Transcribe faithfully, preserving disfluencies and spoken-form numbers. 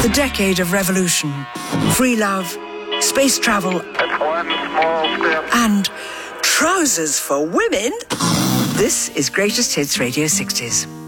The decade of revolution, free love, space travel, It's one small step. and trousers for women. This is Greatest Hits Radio sixties.